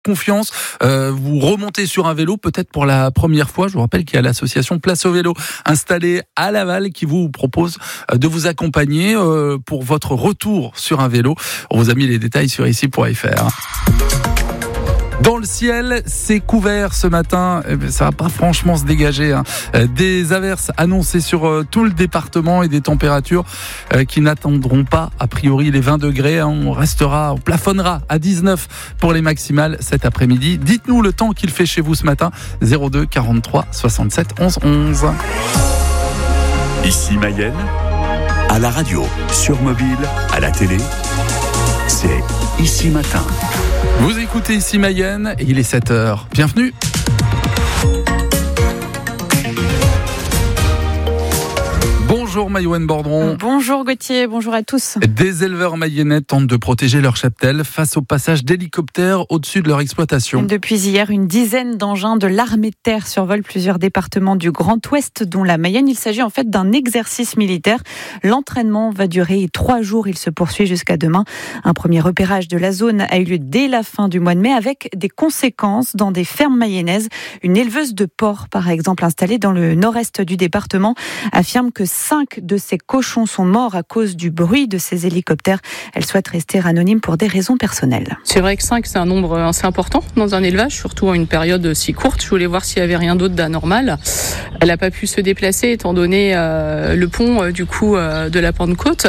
confiance. Vous remontez sur un vélo, peut-être pour la première fois. Je vous rappelle qu'il y a l'association Place au Vélo installée à Laval qui vous propose de vous accompagner pour votre retour sur un vélo. On vous a mis les détails sur ici.fr. Dans le ciel, c'est couvert ce matin. Ça va pas franchement se dégager. Des averses annoncées sur tout le département et des températures qui n'attendront pas, a priori, les 20 degrés. On plafonnera à 19 pour les maximales cet après-midi. Dites-nous le temps qu'il fait chez vous ce matin. 02 43 67 11 11. Ici Mayenne, à la radio, sur mobile, à la télé, c'est Ici Matin. Vous écoutez Ici Mayenne et il est 7h. Bienvenue. Bonjour Maïwen Bordron. Bonjour Gauthier, bonjour à tous. Des éleveurs mayennais tentent de protéger leur cheptel face au passage d'hélicoptères au-dessus de leur exploitation. Depuis hier, une dizaine d'engins de l'armée de terre survolent plusieurs départements du Grand Ouest, dont la Mayenne. Il s'agit en fait d'un exercice militaire. L'entraînement va durer 3 jours. Il se poursuit jusqu'à demain. Un premier repérage de la zone a eu lieu dès la fin du mois de mai avec des conséquences dans des fermes mayennaises. Une éleveuse de porcs, par exemple, installée dans le nord-est du département, affirme que 5 de ces cochons sont morts à cause du bruit de ces hélicoptères. Elle souhaite rester anonyme pour des raisons personnelles. C'est vrai que 5, c'est un nombre assez important dans un élevage, surtout en une période si courte. Je voulais voir s'il y avait rien d'autre d'anormal. Elle n'a pas pu se déplacer étant donné le pont de la Pentecôte.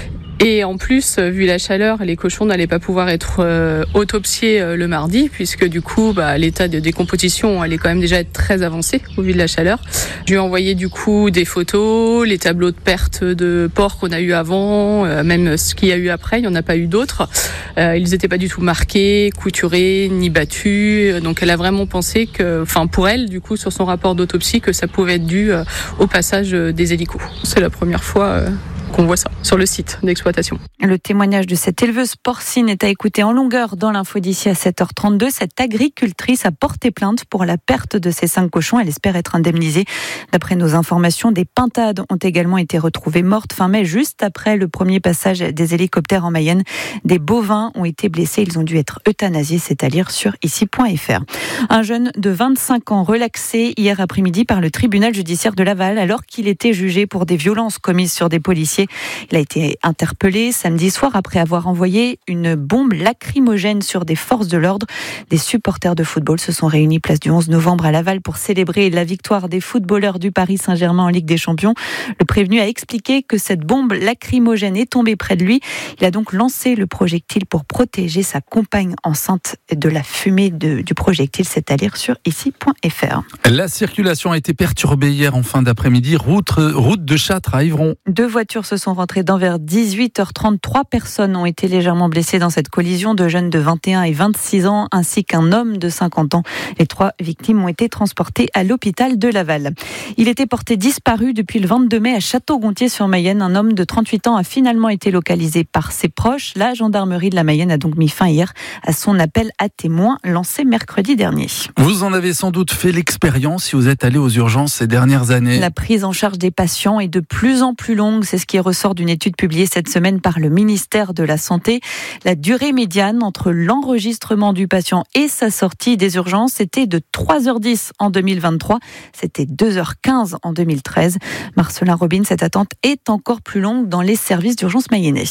Et en plus, vu la chaleur, les cochons n'allaient pas pouvoir être autopsiés le mardi, puisque du coup, l'état de décomposition allait quand même déjà être très avancé au vu de la chaleur. Je lui ai envoyé du coup des photos, les tableaux de perte de porcs qu'on a eu avant, même ce qu'il y a eu après, il n'y en a pas eu d'autres. Ils n'étaient pas du tout marqués, couturés, ni battus. Donc elle a vraiment pensé que, pour elle, du coup, sur son rapport d'autopsie, que ça pouvait être dû au passage des hélicos. C'est la première fois qu'on voit ça sur le site d'exploitation. Le témoignage de cette éleveuse porcine est à écouter en longueur dans l'info d'ici à 7h32. Cette agricultrice a porté plainte pour la perte de ces 5 cochons. Elle espère être indemnisée. D'après nos informations, des pintades ont également été retrouvées mortes fin mai, juste après le premier passage des hélicoptères en Mayenne. Des bovins ont été blessés. Ils ont dû être euthanasiés. C'est à lire sur ici.fr. Un jeune de 25 ans relaxé hier après-midi par le tribunal judiciaire de Laval alors qu'il était jugé pour des violences commises sur des policiers. Il a été interpellé samedi soir après avoir envoyé une bombe lacrymogène sur des forces de l'ordre. Des supporters de football se sont réunis place du 11 novembre à Laval pour célébrer la victoire des footballeurs du Paris Saint-Germain en Ligue des Champions. Le prévenu a expliqué que cette bombe lacrymogène est tombée près de lui. Il a donc lancé le projectile pour protéger sa compagne enceinte de la fumée du projectile. C'est à lire sur ici.fr. La circulation a été perturbée hier en fin d'après-midi. Route de Châtres à Yvron. 2 voitures se sont rentrées dans vers 18h30. 3 personnes ont été légèrement blessées dans cette collision, 2 jeunes de 21 et 26 ans ainsi qu'un homme de 50 ans. Les 3 victimes ont été transportées à l'hôpital de Laval. Il était porté disparu depuis le 22 mai à Château-Gontier-sur-Mayenne. Un homme de 38 ans a finalement été localisé par ses proches. La gendarmerie de la Mayenne a donc mis fin hier à son appel à témoins lancé mercredi dernier. Vous en avez sans doute fait l'expérience si vous êtes allé aux urgences ces dernières années. La prise en charge des patients est de plus en plus longue. C'est ce qui ressort d'une étude publiée cette semaine par le ministère de la Santé. La durée médiane entre l'enregistrement du patient et sa sortie des urgences était de 3h10 en 2023. C'était 2h15 en 2013. Marcelin Robin, cette attente est encore plus longue dans les services d'urgence mayennais.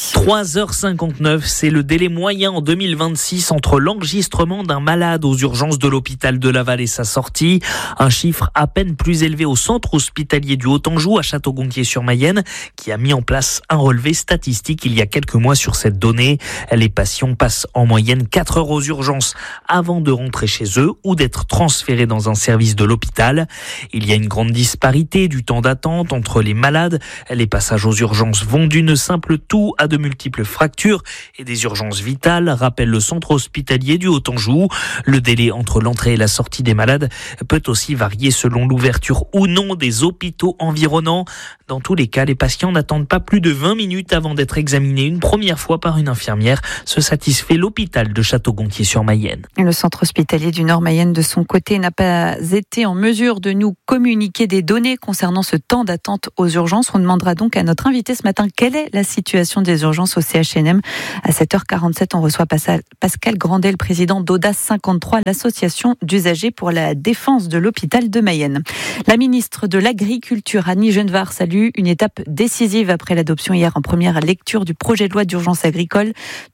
3h59, c'est le délai moyen en 2026 entre l'enregistrement d'un malade aux urgences de l'hôpital de Laval et sa sortie. Un chiffre à peine plus élevé au centre hospitalier du Haut-Anjou à Château-Gontier-sur-Mayenne qui a mis en place un relevé statistique il y a quelques mois sur cette donnée. Les patients passent en moyenne 4 heures aux urgences avant de rentrer chez eux ou d'être transférés dans un service de l'hôpital. Il y a une grande disparité du temps d'attente entre les malades. Les passages aux urgences vont d'une simple toux à de multiples fractures et des urgences vitales, rappelle le centre hospitalier du Haut-Anjou. Le délai entre l'entrée et la sortie des malades peut aussi varier selon l'ouverture ou non des hôpitaux environnants. Dans tous les cas, les patients n'attendent patiente pas plus de 20 minutes avant d'être examinée une première fois par une infirmière. Se satisfait l'hôpital de Château-Gontier-sur-Mayenne. Le centre hospitalier du Nord Mayenne, de son côté, n'a pas été en mesure de nous communiquer des données concernant ce temps d'attente aux urgences. On demandera donc à notre invité ce matin quelle est la situation des urgences au CHNM. À 7h47, on reçoit Pascal Grandet, le président d'Audace 53, l'association d'usagers pour la défense de l'hôpital de Mayenne. La ministre de l'Agriculture, Annie Genevard, salue une étape décisive après l'adoption hier en première lecture du projet de loi d'urgence agricole.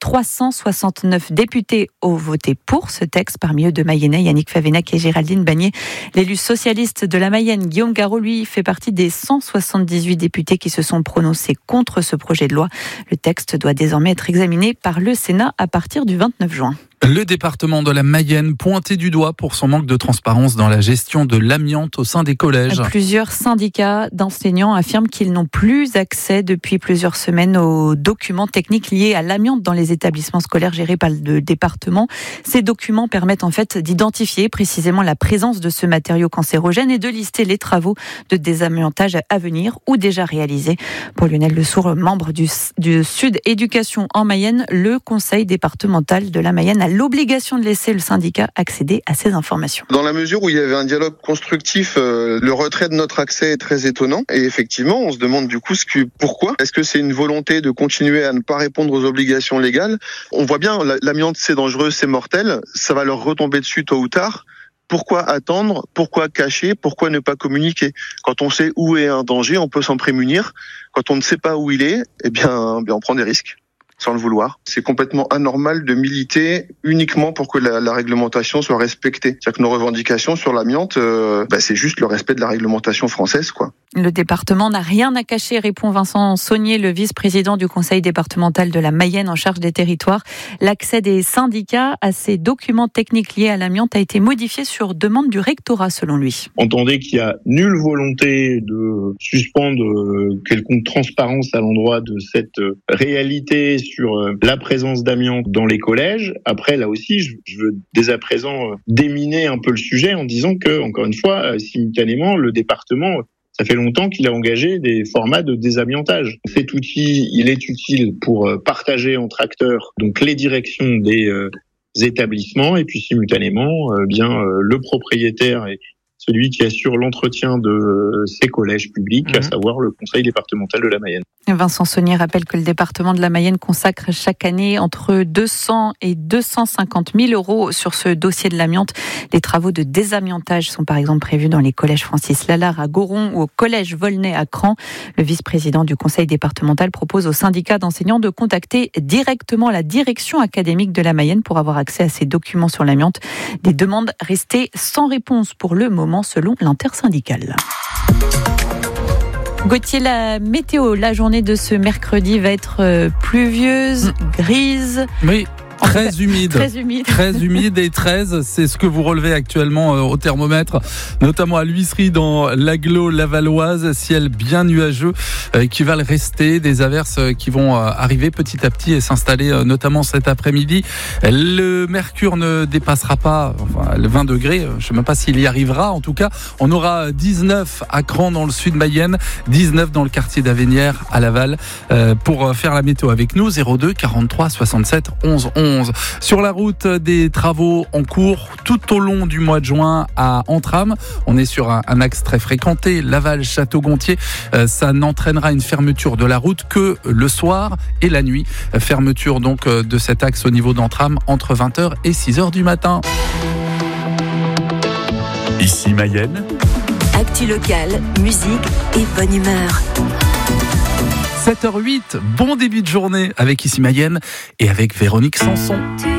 369 députés ont voté pour ce texte, parmi eux de Mayennais, Yannick Favennec et Géraldine Bagné. L'élu socialiste de la Mayenne, Guillaume Garot, lui, fait partie des 178 députés qui se sont prononcés contre ce projet de loi. Le texte doit désormais être examiné par le Sénat à partir du 29 juin. Le département de la Mayenne pointé du doigt pour son manque de transparence dans la gestion de l'amiante au sein des collèges. Plusieurs syndicats d'enseignants affirment qu'ils n'ont plus accès depuis plusieurs semaines aux documents techniques liés à l'amiante dans les établissements scolaires gérés par le département. Ces documents permettent en fait d'identifier précisément la présence de ce matériau cancérogène et de lister les travaux de désamiantage à venir ou déjà réalisés. Pour Lionel Lesourd, membre du Sud Éducation en Mayenne, le conseil départemental de la Mayenne a l'obligation de laisser le syndicat accéder à ces informations. Dans la mesure où il y avait un dialogue constructif, le retrait de notre accès est très étonnant. Et effectivement, on se demande du coup pourquoi. Est-ce que c'est une volonté de continuer à ne pas répondre aux obligations légales ? On voit bien, l'amiante c'est dangereux, c'est mortel, ça va leur retomber dessus tôt ou tard. Pourquoi attendre ? Pourquoi cacher ? Pourquoi ne pas communiquer ? Quand on sait où est un danger, on peut s'en prémunir. Quand on ne sait pas où il est, eh bien on prend des risques. Sans le vouloir. C'est complètement anormal de militer uniquement pour que la réglementation soit respectée. C'est-à-dire que nos revendications sur l'amiante, c'est juste le respect de la réglementation française, quoi. Le département n'a rien à cacher, répond Vincent Saunier, le vice-président du conseil départemental de la Mayenne en charge des territoires. L'accès des syndicats à ces documents techniques liés à l'amiante a été modifié sur demande du rectorat, selon lui. Entendez qu'il n'y a nulle volonté de suspendre quelconque transparence à l'endroit de cette réalité sur la présence d'amiante dans les collèges. Après, là aussi, je veux dès à présent déminer un peu le sujet en disant que, encore une fois, simultanément, le département, ça fait longtemps qu'il a engagé des formats de désamiantage. Cet outil, il est utile pour partager entre acteurs donc les directions des établissements et puis simultanément, le propriétaire et celui qui assure l'entretien de ces collèges publics, à savoir le conseil départemental de la Mayenne. Vincent Saunier rappelle que le département de la Mayenne consacre chaque année entre 200 et 250 000 euros sur ce dossier de l'amiante. Les travaux de désamiantage sont par exemple prévus dans les collèges Francis Lalard à Goron ou au collège Volnay à Cran. Le vice-président du conseil départemental propose au syndicat d'enseignants de contacter directement la direction académique de la Mayenne pour avoir accès à ces documents sur l'amiante. Des demandes restées sans réponse pour le moment, selon l'intersyndicale. Gauthier, la météo, la journée de ce mercredi va être pluvieuse, grise. Oui. Très humide. Très humide et 13, c'est ce que vous relevez actuellement au thermomètre, notamment à l'huisserie dans l'agglo lavalloise, ciel bien nuageux qui va le rester, des averses qui vont arriver petit à petit et s'installer notamment cet après-midi. Le mercure ne dépassera pas le 20 degrés, je ne sais même pas s'il y arrivera, en tout cas on aura 19 à Cran dans le sud Mayenne, 19 dans le quartier d'Avenières à Laval. Pour faire la météo avec nous, 02 43 67 11 11. Sur la route, des travaux en cours tout au long du mois de juin à Entrammes. On est sur un axe très fréquenté, Laval-Château-Gontier. Ça n'entraînera une fermeture de la route que le soir et la nuit. Fermeture donc de cet axe au niveau d'Entrammes entre 20h et 6h du matin. Ici Mayenne. Actu locale, musique et bonne humeur. 7h08, bon début de journée avec Ici Mayenne et avec Véronique Sanson.